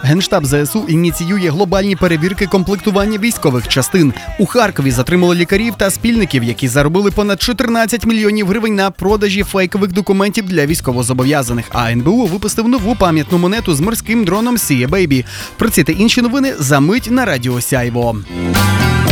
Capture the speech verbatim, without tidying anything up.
Генштаб ЗСУ ініціює глобальні перевірки комплектування військових частин. У Харкові затримали лікарів та спільників, які заробили понад чотирнадцять мільйонів гривень на продажі фейкових документів для військовозобов'язаних. А ен бе у випустив нову пам'ятну монету з морським дроном Sea Baby. Про ці та інші новини за мить на Радіо Сяйво.